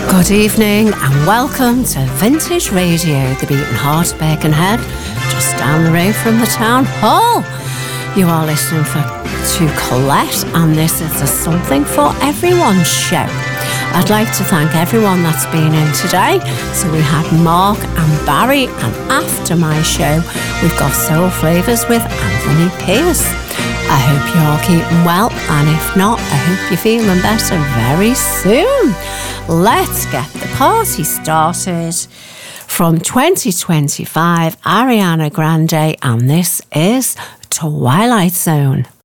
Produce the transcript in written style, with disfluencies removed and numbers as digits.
Good evening and welcome to Vintage Radio, the beating heart of Birkenhead, just down the road from the town hall. You are listening to Colette, and this is the Something for Everyone show. I'd like to thank everyone that's been in today. So we had Mark and Barry, and after my show, we've got Soul Flavours with Anthony Pierce. I hope you're all keeping well, and if not, I hope you're feeling better very soon. Let's get the party started. From 2025, Ariana Grande, and this is Twilight Zone.